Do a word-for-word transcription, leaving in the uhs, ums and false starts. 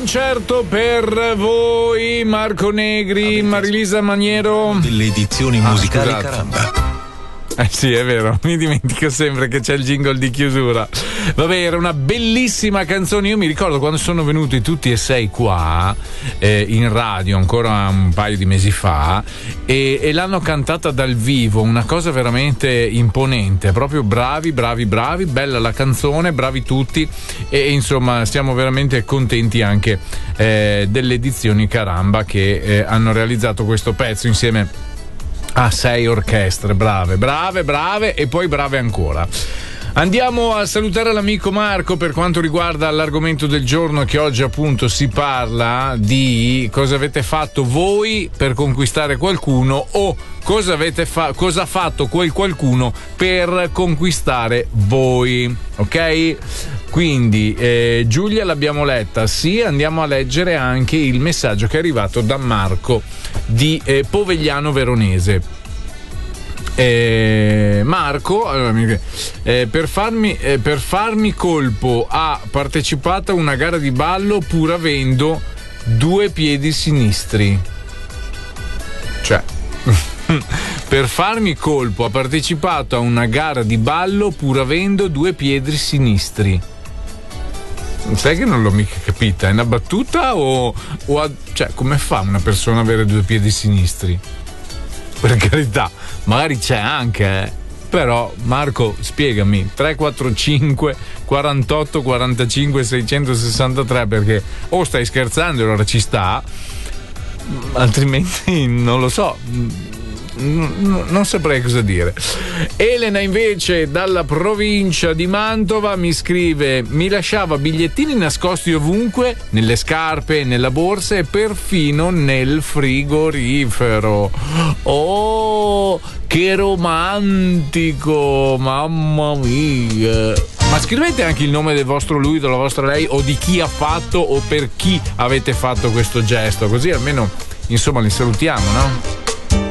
concerto per voi, Marco Negri, Marilisa Maniero. Delle edizioni ah, musicali scusate. Caramba. Eh sì, è vero, mi dimentico sempre che c'è il jingle di chiusura. Vabbè, era una bellissima canzone. Io mi ricordo quando sono venuti tutti e sei qua eh, in radio ancora un paio di mesi fa e, e l'hanno cantata dal vivo, una cosa veramente imponente, proprio bravi, bravi, bravi, bella la canzone, bravi tutti e insomma siamo veramente contenti anche eh, delle edizioni Caramba che eh, hanno realizzato questo pezzo insieme a sei orchestre, brave, brave, brave e poi brave ancora. Andiamo a salutare l'amico Marco per quanto riguarda l'argomento del giorno, che oggi appunto si parla di cosa avete fatto voi per conquistare qualcuno o cosa avete fa- cosa ha fatto quel qualcuno per conquistare voi, ok? Quindi eh, Giulia l'abbiamo letta, sì, andiamo a leggere anche il messaggio che è arrivato da Marco di eh, Povegliano Veronese. Eh, Marco allora, eh, per, farmi, eh, per farmi colpo ha partecipato a una gara di ballo pur avendo due piedi sinistri, cioè per farmi colpo ha partecipato a una gara di ballo pur avendo due piedi sinistri. Sai che non l'ho mica capita, è una battuta o, o ha, cioè come fa una persona ad avere due piedi sinistri? Per carità, magari c'è anche, eh. Però Marco spiegami tre quattro cinque quarantotto quarantacinque seicentosessantatré, perché o stai scherzando e allora ci sta, altrimenti non lo so, non saprei cosa dire. Elena invece dalla provincia di Mantova mi scrive: mi lasciava bigliettini nascosti ovunque, nelle scarpe, nella borsa e perfino nel frigorifero. Oh, che romantico, mamma mia. Ma scrivete anche il nome del vostro lui, della vostra lei, o di chi ha fatto o per chi avete fatto questo gesto, così almeno insomma li salutiamo, no?